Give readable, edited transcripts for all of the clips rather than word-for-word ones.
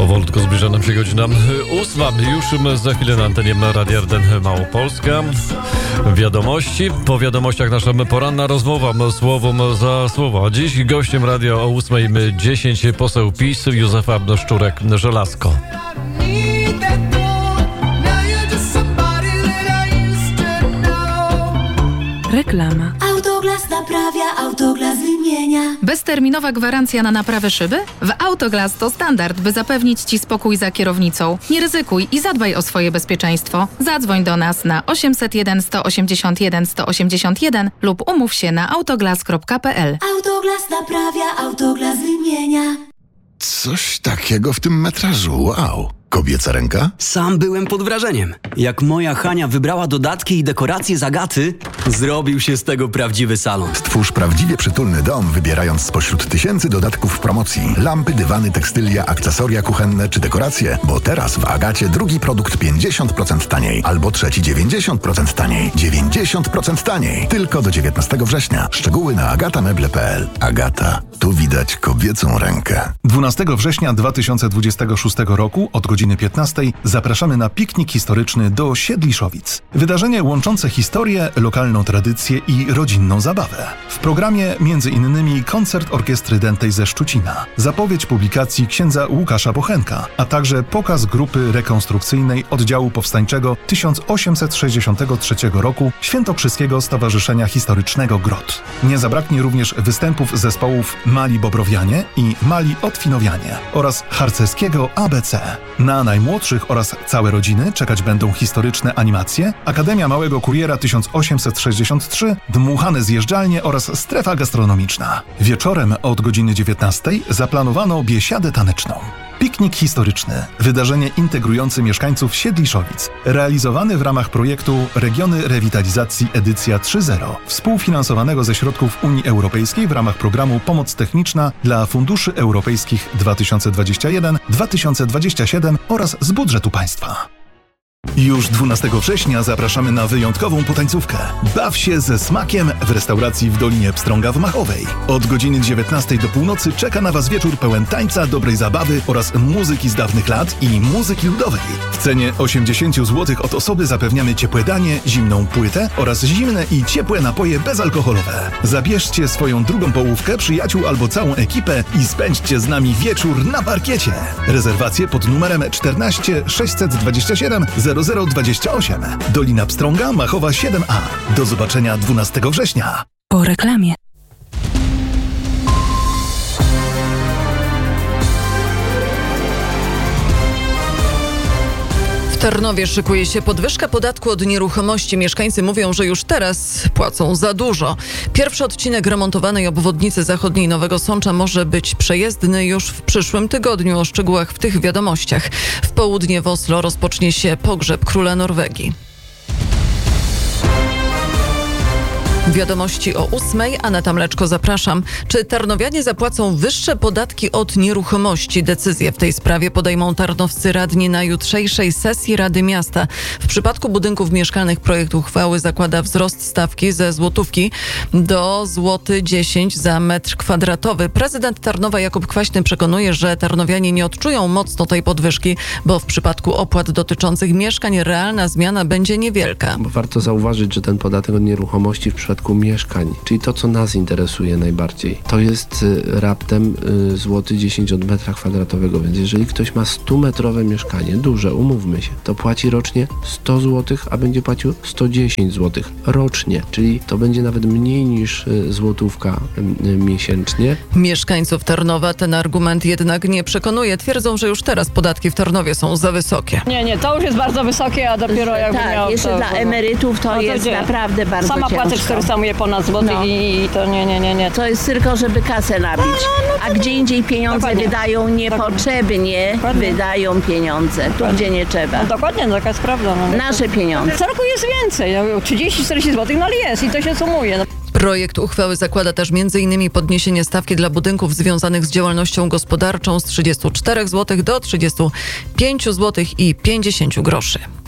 Powolutku zbliża nam się godzina 8. Już za chwilę na antenie Radia RDN Małopolska. Wiadomości. Po wiadomościach nasza poranna rozmowa słowom za słowo. Dziś gościem radia o 8:10 poseł PiS Józefa Szczurek-Żelazko. Reklama. Autoglas naprawia, Autoglas wymienia. Bezterminowa gwarancja na naprawę szyby? W Autoglas to standard, by zapewnić Ci spokój za kierownicą. Nie ryzykuj i zadbaj o swoje bezpieczeństwo. Zadzwoń do nas na 801 181 181 lub umów się na autoglas.pl. Autoglas naprawia, Autoglas wymienia. Coś takiego w tym metrażu, wow. Kobieca ręka? Sam byłem pod wrażeniem. Jak moja Hania wybrała dodatki i dekoracje z Agaty, zrobił się z tego prawdziwy salon. Stwórz prawdziwie przytulny dom, wybierając spośród tysięcy dodatków w promocji. Lampy, dywany, tekstylia, akcesoria kuchenne czy dekoracje. Bo teraz w Agacie drugi produkt 50% taniej, albo trzeci 90% taniej. 90% taniej. Tylko do 19 września. Szczegóły na agatameble.pl. Agata. Tu widać kobiecą rękę. 12 września 2026 roku od godziny 15 zapraszamy na piknik historyczny do Siedliszowic. Wydarzenie łączące historię, lokalną tradycję i rodzinną zabawę. W programie m.in. koncert orkiestry dętej ze Szczucina, zapowiedź publikacji księdza Łukasza Bochenka, a także pokaz grupy rekonstrukcyjnej oddziału powstańczego 1863 roku Świętokrzyskiego Stowarzyszenia Historycznego GROT. Nie zabraknie również występów zespołów Mali Bobrowianie i Mali Otwinowianie oraz harcerskiego ABC. Na najmłodszych oraz całe rodziny czekać będą historyczne animacje, Akademia Małego Kuriera 1863, dmuchane zjeżdżalnie oraz strefa gastronomiczna. Wieczorem od godziny 19 zaplanowano biesiadę taneczną. Piknik historyczny. Wydarzenie integrujące mieszkańców Siedliszowic. Realizowany w ramach projektu Regiony Rewitalizacji edycja 3.0, współfinansowanego ze środków Unii Europejskiej w ramach programu Pomoc Techniczna dla Funduszy Europejskich 2021-2027 oraz z budżetu państwa. Już 12 września zapraszamy na wyjątkową potańcówkę. Baw się ze smakiem w restauracji w Dolinie Pstrąga w Machowej. Od godziny 19 do północy czeka na Was wieczór pełen tańca, dobrej zabawy oraz muzyki z dawnych lat i muzyki ludowej. W cenie 80 zł od osoby zapewniamy ciepłe danie, zimną płytę oraz zimne i ciepłe napoje bezalkoholowe. Zabierzcie swoją drugą połówkę, przyjaciół albo całą ekipę i spędźcie z nami wieczór na parkiecie. Rezerwacje pod numerem 14 627 0028. Dolina Pstrąga, Machowa 7A. Do zobaczenia 12 września. Po reklamie. W Tarnowie szykuje się podwyżka podatku od nieruchomości. Mieszkańcy mówią, że już teraz płacą za dużo. Pierwszy odcinek remontowanej obwodnicy zachodniej Nowego Sącza może być przejezdny już w przyszłym tygodniu. O szczegółach w tych wiadomościach. W południe w Oslo rozpocznie się pogrzeb króla Norwegii. Wiadomości o 8:00. Aneta Mleczko, zapraszam. Czy tarnowianie zapłacą wyższe podatki od nieruchomości? Decyzję w tej sprawie podejmą tarnowscy radni na jutrzejszej sesji Rady Miasta. W przypadku budynków mieszkalnych projekt uchwały zakłada wzrost stawki ze złotówki do złoty 10 za metr kwadratowy. Prezydent Tarnowa Jakub Kwaśny przekonuje, że tarnowianie nie odczują mocno tej podwyżki, bo w przypadku opłat dotyczących mieszkań realna zmiana będzie niewielka. Warto zauważyć, że ten podatek od nieruchomości w przypadku mieszkań, czyli to, co nas interesuje najbardziej, to jest raptem złoty 10 od metra kwadratowego, więc jeżeli ktoś ma 100-metrowe mieszkanie, duże, umówmy się, to płaci rocznie 100 zł, a będzie płacił 110 zł rocznie, czyli to będzie nawet mniej niż złotówka miesięcznie. Mieszkańców Tarnowa ten argument jednak nie przekonuje. Twierdzą, że już teraz podatki w Tarnowie są za wysokie. Nie, to już jest bardzo wysokie, a dopiero jakby miał... jeszcze dla emerytów to jest naprawdę bardzo Sama płacę 400 ponad złoty i to nie. To jest tylko, żeby kasę nabić. A gdzie indziej pieniądze wydają niepotrzebnie, wydają pieniądze, tu gdzie nie trzeba. Dokładnie, taka jest prawda. Nasze pieniądze. Co roku jest więcej, 30-40 zł, ale jest i to się sumuje. Projekt uchwały zakłada też m.in. podniesienie stawki dla budynków związanych z działalnością gospodarczą z 34 zł do 35 zł i 50 groszy.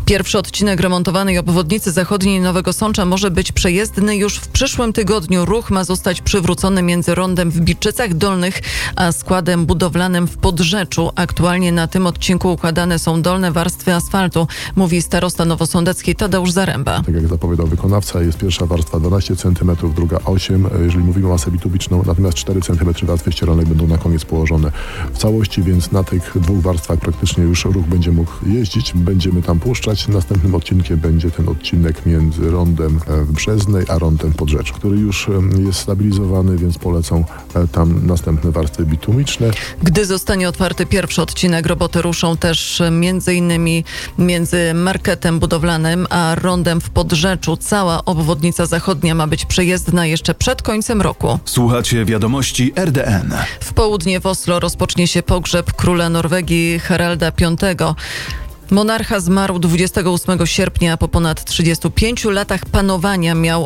Pierwszy odcinek remontowanej obwodnicy zachodniej Nowego Sącza może być przejezdny już w przyszłym tygodniu. Ruch ma zostać przywrócony między rondem w Biczycach Dolnych a składem budowlanym w Podrzeczu. Aktualnie na tym odcinku układane są dolne warstwy asfaltu, mówi starosta nowosądecki Tadeusz Zaręba. Tak jak zapowiadał wykonawca, jest pierwsza warstwa 12 cm, druga 8 jeżeli mówimy o masę bitumiczną, natomiast 4 cm warstwy ścieralnej będą na koniec położone w całości, więc na tych dwóch warstwach praktycznie już ruch będzie mógł jeździć. Będziemy tam puszczać. Następnym odcinkiem będzie ten odcinek między rondem w Brzeznej a rondem w Podrzeczu, który już jest stabilizowany, więc polecą tam następne warstwy bitumiczne. Gdy zostanie otwarty pierwszy odcinek, roboty ruszą też m.in. między marketem budowlanym a rondem w Podrzeczu. Cała obwodnica zachodnia ma być przejezdna jeszcze przed końcem roku. Słuchacie wiadomości RDN. W południe w Oslo rozpocznie się pogrzeb króla Norwegii Haralda V. Monarcha zmarł 28 sierpnia. Po ponad 35 latach panowania miał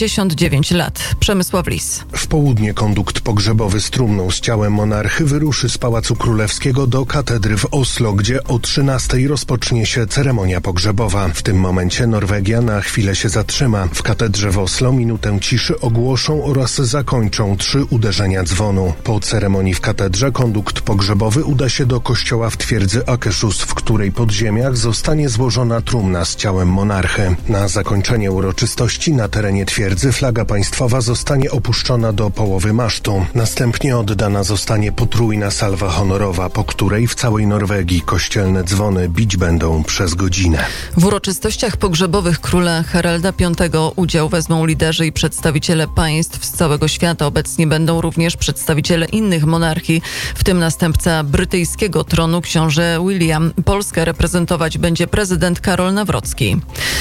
89 lat. Przemysław Lis. W południe kondukt pogrzebowy z trumną z ciałem monarchy wyruszy z Pałacu Królewskiego do katedry w Oslo, gdzie o 13:00 rozpocznie się ceremonia pogrzebowa. W tym momencie Norwegia na chwilę się zatrzyma. W katedrze w Oslo minutę ciszy ogłoszą oraz zakończą 3 uderzenia dzwonu. Po ceremonii w katedrze kondukt pogrzebowy uda się do kościoła w twierdzy Akershus, w której pod ziemiach zostanie złożona trumna z ciałem monarchy. Na zakończenie uroczystości na terenie twierdzy flaga państwowa zostanie opuszczona do połowy masztu. Następnie oddana zostanie potrójna salwa honorowa, po której w całej Norwegii kościelne dzwony bić będą przez godzinę. W uroczystościach pogrzebowych króla Haralda V udział wezmą liderzy i przedstawiciele państw z całego świata. Obecni będą również przedstawiciele innych monarchii, w tym następca brytyjskiego tronu książę William. Polskę reprezentować będzie prezydent Karol Nawrocki.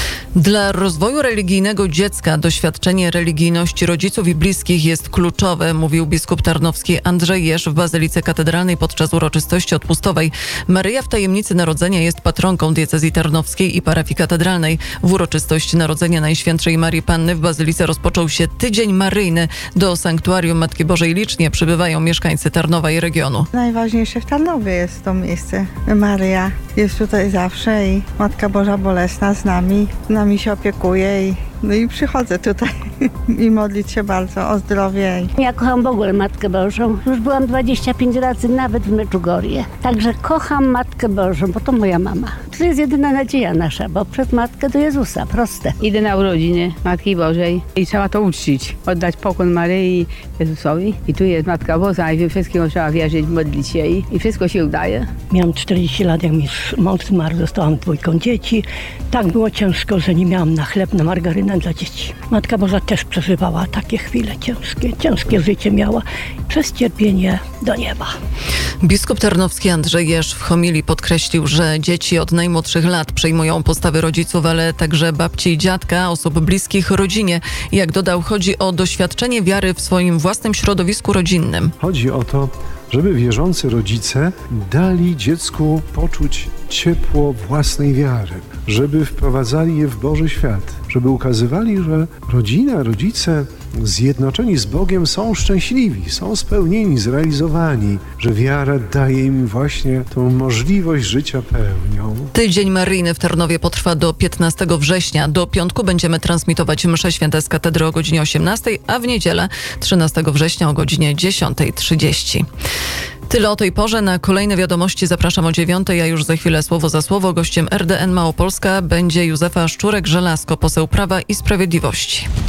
Dla rozwoju religijnego dziecka doświadczenie religijności rodziców i bliskich jest kluczowe, mówił biskup tarnowski Andrzej Jerz w Bazylice Katedralnej podczas uroczystości odpustowej. Maryja w Tajemnicy Narodzenia jest patronką diecezji tarnowskiej i parafii katedralnej. W uroczystość Narodzenia Najświętszej Marii Panny w Bazylice rozpoczął się Tydzień Maryjny. Do Sanktuarium Matki Bożej licznie przybywają mieszkańcy Tarnowa i regionu. Najważniejsze w Tarnowie jest to miejsce. Maryja jest tutaj zawsze i Matka Boża Bolesna z nami się opiekuje i przychodzę tutaj i modlić się bardzo o zdrowie. Ja kocham w ogóle Matkę Bożą. Już byłam 25 razy nawet w Meczugorje. Także kocham Matkę Bożą, bo to moja mama. To jest jedyna nadzieja nasza, bo przez Matkę do Jezusa. Proste. Idę na urodziny Matki Bożej i trzeba to uczcić. Oddać pokłon Maryi Jezusowi. I tu jest Matka Boża i we wszystkim trzeba wierzyć, modlić się i wszystko się udaje. Miałam 40 lat, jak mi mąż zmarł, zostałam 2 dzieci. Tak było ciężko, że nie miałam na chleb, na margarynę dla dzieci. Matka Boża też przeżywała takie chwile ciężkie życie miała przez cierpienie do nieba. Biskup tarnowski Andrzej Jerz w homilii podkreślił, że dzieci od najmłodszych lat przejmują postawy rodziców, ale także babci i dziadka, osób bliskich rodzinie. Jak dodał, chodzi o doświadczenie wiary w swoim własnym środowisku rodzinnym. Chodzi o to, żeby wierzący rodzice dali dziecku poczuć ciepło własnej wiary, żeby wprowadzali je w Boży świat, żeby ukazywali, że rodzina, rodzice zjednoczeni z Bogiem są szczęśliwi, są spełnieni, zrealizowani, że wiara daje im właśnie tą możliwość życia pełnią. Tydzień Maryjny w Tarnowie potrwa do 15 września. Do piątku będziemy transmitować msze święte z katedry o godzinie 18, a w niedzielę 13 września o godzinie 10:30. Tyle o tej porze. Na kolejne wiadomości zapraszam o 9:00, a już za chwilę słowo za słowo. Gościem RDN Małopolska będzie Józefa Szczurek-Żelazko, poseł Prawa i Sprawiedliwości.